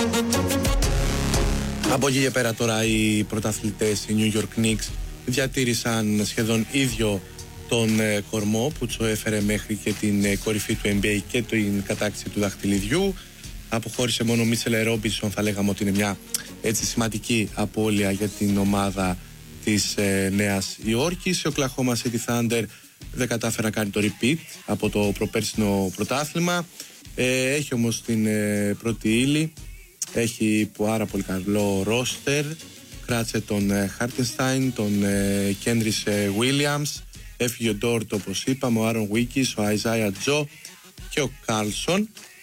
Από εκεί και πέρα τώρα οι πρωταθλητές, οι New York Knicks, διατήρησαν σχεδόν ίδιο τον κορμό που τους έφερε μέχρι και την κορυφή του NBA και την κατάκτηση του δαχτυλιδιού. Αποχώρησε μόνο ο Μίτσελ Ρόμπινσον, θα λέγαμε ότι είναι μια έτσι σημαντική απώλεια για την ομάδα της Νέας Υόρκης. Ο Oklahoma City Thunder δεν κατάφερε να κάνει το repeat από το προπέρσινο πρωτάθλημα. Έχει όμως την πρώτη ύλη, έχει πάρα πολύ καλό ρόστερ. Κράτησε τον Hartenstein, τον Kendrick Williams, έφυγε ο Dort όπως είπαμε, ο Aaron Wiggins, ο Isaiah Joe και ο Carlson.